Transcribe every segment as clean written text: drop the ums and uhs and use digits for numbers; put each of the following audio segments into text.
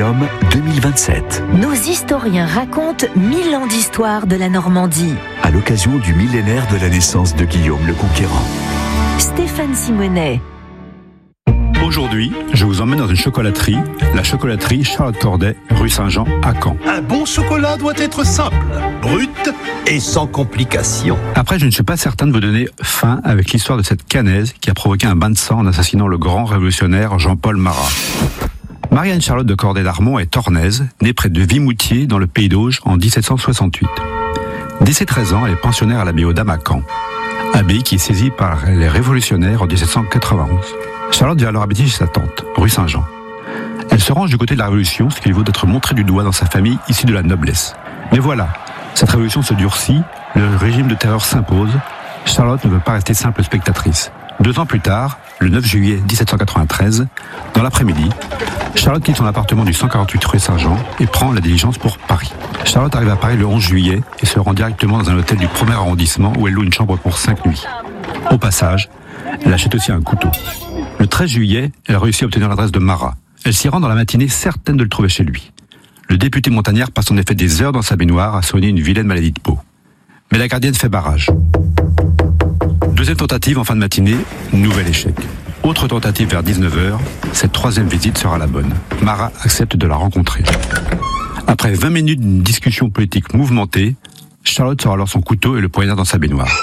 Muséum 2027. Nos historiens racontent 1000 ans d'histoire de la Normandie. À l'occasion du millénaire de la naissance de Guillaume le Conquérant. Stéphane Simonet. Aujourd'hui, je vous emmène dans une chocolaterie, la chocolaterie Charlotte Corday, rue Saint-Jean à Caen. Un bon chocolat doit être simple, brut et sans complications. Après, je ne suis pas certain de vous donner fin avec l'histoire de cette canaise qui a provoqué un bain de sang en assassinant le grand révolutionnaire Jean-Paul Marat. Marie-Anne-Charlotte de Corday d'Armont est ornaise, née près de Vimoutier dans le Pays d'Auge en 1768. Dès ses 13 ans, elle est pensionnaire à l'abbaye aux Dames à Caen, abbaye qui est saisie par les révolutionnaires en 1791. Charlotte va alors habiter chez sa tante, rue Saint-Jean. Elle se range du côté de la Révolution, ce qui lui vaut d'être montrée du doigt dans sa famille issue de la noblesse. Mais voilà, cette révolution se durcit, le régime de terreur s'impose. Charlotte ne veut pas rester simple spectatrice. 2 ans plus tard, le 9 juillet 1793, dans l'après-midi, Charlotte quitte son appartement du 148 rue Saint-Jean et prend la diligence pour Paris. Charlotte arrive à Paris le 11 juillet et se rend directement dans un hôtel du 1er arrondissement où elle loue une chambre pour 5 nuits. Au passage, elle achète aussi un couteau. Le 13 juillet, elle réussit à obtenir l'adresse de Marat. Elle s'y rend dans la matinée, certaine de le trouver chez lui. Le député montagnard passe en effet des heures dans sa baignoire à soigner une vilaine maladie de peau. Mais la gardienne fait barrage. Deuxième tentative en fin de matinée, nouvel échec. Autre tentative vers 19h, cette troisième visite sera la bonne. Marat accepte de la rencontrer. Après 20 minutes d'une discussion politique mouvementée, Charlotte sort alors son couteau et le poignard dans sa baignoire.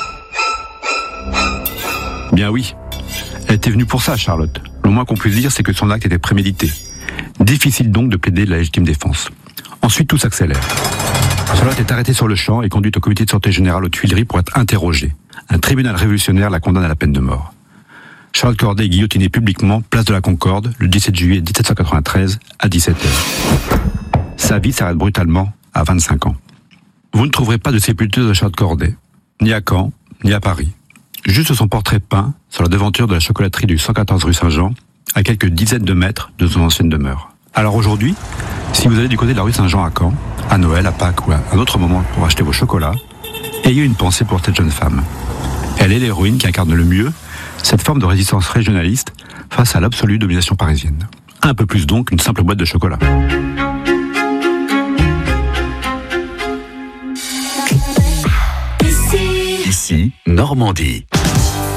Bien oui, elle était venue pour ça, Charlotte. Le moins qu'on puisse dire, c'est que son acte était prémédité. Difficile donc de plaider de la légitime défense. Ensuite, tout s'accélère. Charlotte est arrêtée sur le champ et conduite au comité de santé générale aux Tuileries pour être interrogée. Un tribunal révolutionnaire la condamne à la peine de mort. Charlotte Corday est guillotinée publiquement, place de la Concorde, le 17 juillet 1793 à 17h. Sa vie s'arrête brutalement à 25 ans. Vous ne trouverez pas de sépulture de Charlotte Corday, ni à Caen, ni à Paris. Juste son portrait peint sur la devanture de la chocolaterie du 114 rue Saint-Jean, à quelques dizaines de mètres de son ancienne demeure. Alors aujourd'hui, si vous allez du côté de la rue Saint-Jean à Caen, à Noël, à Pâques ou à un autre moment pour acheter vos chocolats, ayez une pensée pour cette jeune femme. Elle est l'héroïne qui incarne le mieux cette forme de résistance régionaliste face à l'absolue domination parisienne. Un peu plus donc qu'une simple boîte de chocolat. Ici, Normandie.